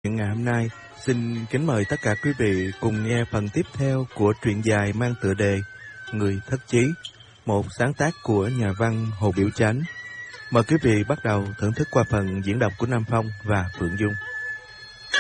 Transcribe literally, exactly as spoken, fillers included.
Ngày hôm nay, xin kính mời tất cả quý vị cùng nghe phần tiếp theo của truyện dài mang tựa đề Người Thất Chí, một sáng tác của nhà văn Hồ Biểu Chánh. Mời quý vị bắt đầu thưởng thức qua phần diễn đọc của Nam Phong và Phượng Dung.